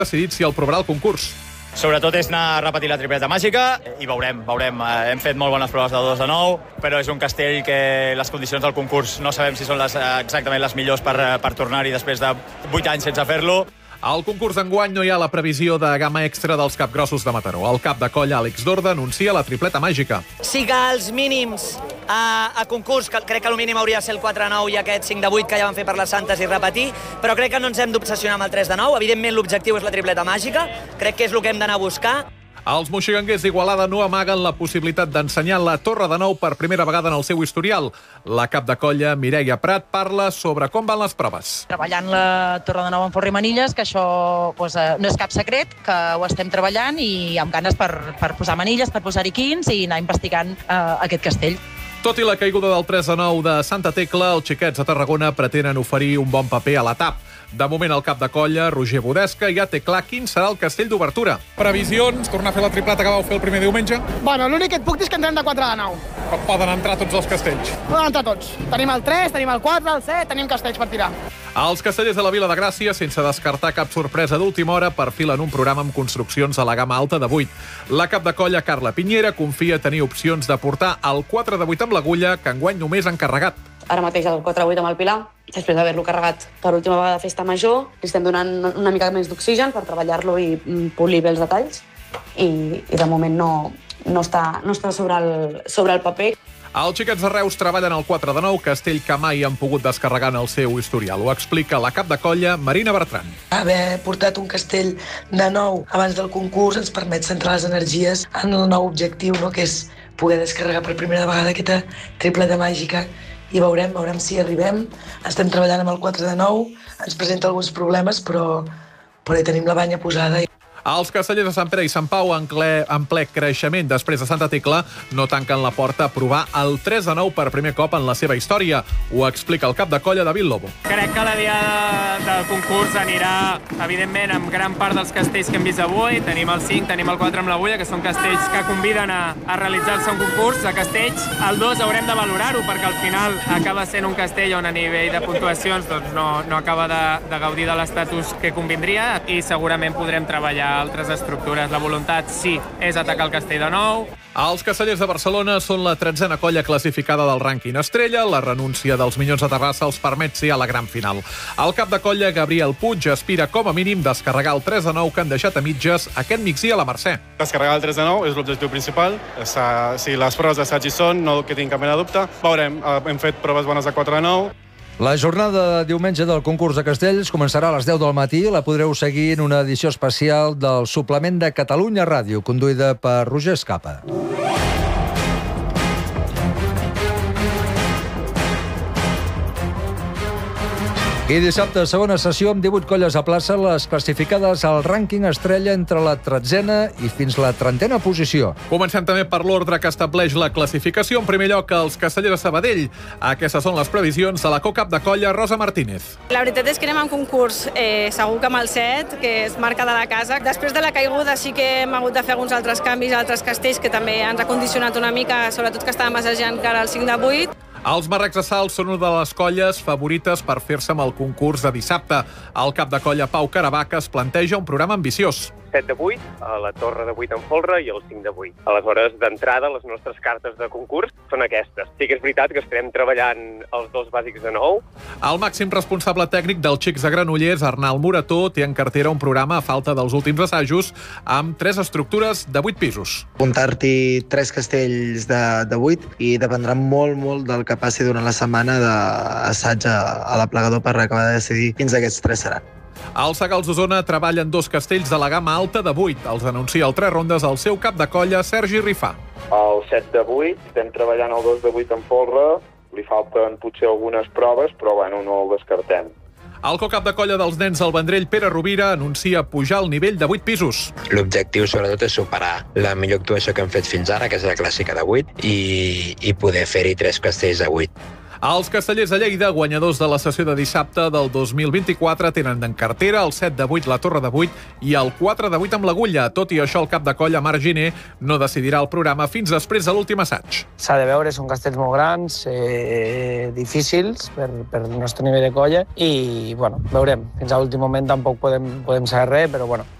decidit si el provarà el concurs. Sobretot és anar a repetir la tripleta màgica i veurem. Hem fet molt bones proves de 2 de 9, però és un castell que les condicions del concurs no sabem si són exactament les millors per tornar-hi després de 8 anys sense fer-lo. Al concurs d'enguany no hi ha la previsió de gamma extra dels capgrossos de Mataró. El cap de colla, Àlex Dorda, anuncia la tripleta màgica. Sí que els mínims a concurs, crec que el mínim hauria de ser el 4 de 9 i aquest 5 de 8 que ja van fer per les Santes i repetir, però crec que no ens hem d'obsessionar amb el 3 de 9. Evidentment, l'objectiu és la tripleta màgica. Crec que és el que hem d'anar a buscar. Els moxiganguers d'Igualada no amaguen la possibilitat d'ensenyar la Torre de Nou per primera vegada en el seu historial. La cap de colla, Mireia Prat, parla sobre com van les proves. Treballant la Torre de Nou en Forri Manilles, que això no és cap secret, que ho estem treballant i amb ganes per posar manilles, per posar-hi quins i anar investigant aquest castell. Tot i la caiguda del 3 de 9 de Santa Tecla, els xiquets de Tarragona pretenen oferir un bon paper a la TAP. De moment, el cap de colla, Roger Bodesca, ja té clar quin serà el castell d'obertura. Previsions? Tornar a fer la tripleta que vau fer el primer diumenge? Bueno, l'únic que et puc dir és que entrem de 4 de 9. Poden entrar tots els castells? Poden entrar tots. Tenim el 3, tenim el 4, el 7, tenim castells per tirar. Els castellers de la Vila de Gràcia, sense descartar cap sorpresa d'última hora, perfilen un programa amb construccions a la gamma alta de 8. La cap de colla, Carla Pinyera, confia tenir opcions de portar el 4 de 8 amb l'agulla, que enguany només han carregat. Ara mateix el 4 de 8 amb el Pilar, després d'haver-lo carregat per última vegada a festa major, li estem donant una mica més d'oxigen per treballar-lo i polir bé els detalls, i de moment no està sobre el paper. Els xiquets de Reus treballen el 4 de 9, castell que mai han pogut descarregar en el seu historial. Ho explica la cap de colla, Marina Bertran. Haver portat un castell de 9 abans del concurs ens permet centrar les energies en el nou objectiu, no? Que és poder descarregar per primera vegada aquesta tripleta màgica. I veurem si arribem. Estem treballant amb el 4 de 9, ens presenta alguns problemes, però hi tenim la banya posada. Els castellers de Sant Pere i Sant Pau, en ple creixement després de Santa Tecla, no tanquen la porta a provar el 3 de 9 per primer cop en la seva història. Ho explica el cap de colla, David Lobo. Crec que la diada del concurs anirà, evidentment, amb gran part dels castells que hem vist avui. Tenim el 5, tenim el 4 amb l'agulla, que són castells que conviden a realitzar-se un concurs de castells. El 2 haurem de valorar-ho, perquè al final acaba sent un castell on a nivell de puntuacions no acaba de gaudir de l'estatus que convindria i segurament podrem treballar altres estructures. La voluntat, sí, és atacar el castell de 9. Els castellers de Barcelona són la 13a colla classificada del rànquing estrella. La renúncia dels Minyons de Terrassa els permet ser a la gran final. El cap de colla, Gabriel Puig, aspira com a mínim descarregar el 3 de 9 que han deixat a mitges aquest migdia a la Mercè. Descarregar el 3 de 9 és l'objectiu principal. Si les proves d'assaig hi són, no que tinc cap mena de dubte. Veurem, hem fet proves bones de 4 de 9. La jornada de diumenge del concurs de castells començarà a les 10 del matí. La podreu seguir en una edició especial del suplement de Catalunya Ràdio, conduïda per Roger Escapa. I dissabte, segona sessió amb 18 colles a plaça, les classificades al rànquing estrella entre la 13a i fins la 30a posició. Comencem també per l'ordre que estableix la classificació. En primer lloc, els castellers de Sabadell. Aquestes són les previsions de la co-cap de colla, Rosa Martínez. La veritat és que anem a un concurs segur que amb el 7, que és marca de la casa. Després de la caiguda sí que hem hagut de fer alguns altres canvis a altres castells que també ens ha condicionat una mica, sobretot que estàvem assajant cara al 5 de 8. Els Marrecs de Salt són una de les colles favorites per fer-se amb el concurs de dissabte. El cap de colla, Pau Caravaca, es planteja un programa ambiciós. 7 de 8, a la Torre de 8 en folre i el 5 de 8. Aleshores, d'entrada, les nostres cartes de concurs són aquestes. Sí que és veritat que estarem treballant els dos bàsics de 9. El màxim responsable tècnic dels Xics de Granollers, Arnal Morató, té en cartera un programa a falta dels últims assajos amb 3 estructures de 8 pisos. Apuntar-t'hi 3 castells de 8 i dependrà molt del que passi durant la setmana d'assaig a l'aplegador per acabar de decidir quins d'aquests 3 seran. Els Segals d'Osona treballen 2 castells de la gamma alta de 8. Els anuncia el 3 rondes el seu cap de colla, Sergi Rifà. El 7 de 8, estem treballant el 2 de 8 en folre, li falten potser algunes proves, però bueno, no el descartem. El co-cap de colla dels nens al Vendrell, Pere Rovira, anuncia pujar el nivell de 8 pisos. L'objectiu, sobretot, és superar la millor actuació que hem fet fins ara, que és la clàssica de 8, i poder fer-hi 3 castells de 8. Els castellers de Lleida, guanyadors de la sessió de dissabte del 2024, tenen en cartera el 7 de 8, la Torre de 8 i el 4 de 8 amb l'Agulla. Tot i això, el cap de colla, Marc Giner, no decidirà el programa fins després de l'últim assaig. S'ha de veure, són castells molt grans, difícils per el nostre nivell de colla i, bueno, veurem. Fins a l'últim moment tampoc podem saber res, però, bueno,